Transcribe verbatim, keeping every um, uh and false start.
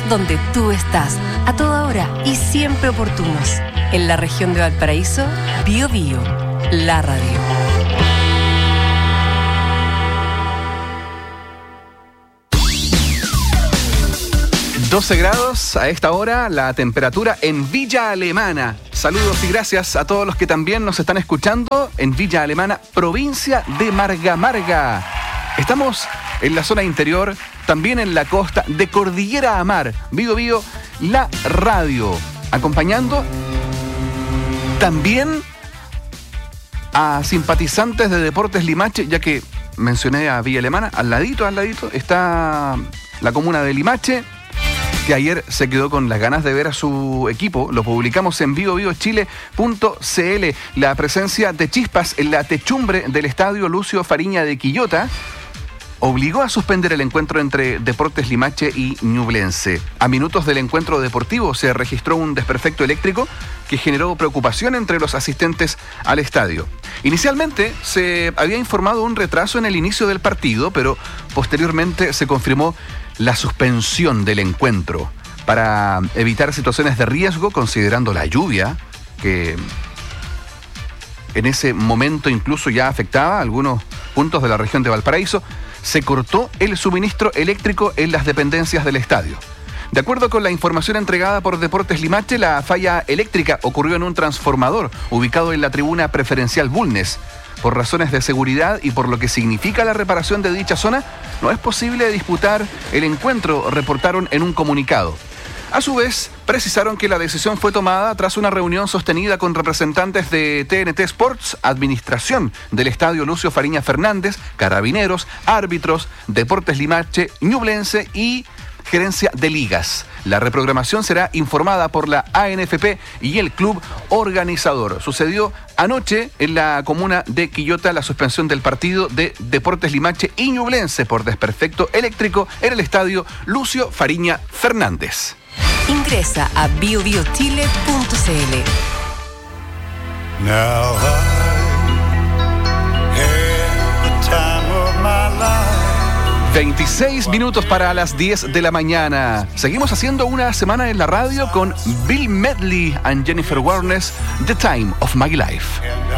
donde tú estás, a toda hora y siempre oportunos. En la región de Valparaíso, Bio Bio, la radio. doce grados a esta hora, la temperatura en Villa Alemana. Saludos y gracias a todos los que también nos están escuchando en Villa Alemana, provincia de Marga Marga. Estamos en la zona interior, también en la costa de Cordillera a Mar. Bio Bio, la radio. Acompañando también a simpatizantes de Deportes Limache, ya que mencioné a Villa Alemana, al ladito, al ladito, está la comuna de Limache, que ayer se quedó con las ganas de ver a su equipo. Lo publicamos en bio bio chile punto c l. La presencia de chispas en la techumbre del estadio Lucio Fariña de Quillota obligó a suspender el encuentro entre Deportes Limache y Ñublense. A minutos del encuentro deportivo se registró un desperfecto eléctrico que generó preocupación entre los asistentes al estadio. Inicialmente se había informado un retraso en el inicio del partido, pero posteriormente se confirmó la suspensión del encuentro para evitar situaciones de riesgo, considerando la lluvia que en ese momento incluso ya afectaba a algunos puntos de la región de Valparaíso. Se cortó el suministro eléctrico en las dependencias del estadio. De acuerdo con la información entregada por Deportes Limache, la falla eléctrica ocurrió en un transformador ubicado en la tribuna preferencial Bulnes. Por razones de seguridad y por lo que significa la reparación de dicha zona, no es posible disputar el encuentro, reportaron en un comunicado. A su vez, precisaron que la decisión fue tomada tras una reunión sostenida con representantes de T N T Sports, administración del estadio Lucio Fariña Fernández, carabineros, árbitros, Deportes Limache, Ñublense y gerencia de ligas. La reprogramación será informada por la A N F P y el club organizador. Sucedió anoche en la comuna de Quillota la suspensión del partido de Deportes Limache y Ñublense por desperfecto eléctrico en el estadio Lucio Fariña Fernández. Ingresa a bio bio chile punto c l. Now I had the time of my life. veintiséis minutos para las diez de la mañana. Seguimos haciendo una semana en la radio con Bill Medley and Jennifer Warnes, The Time of My Life.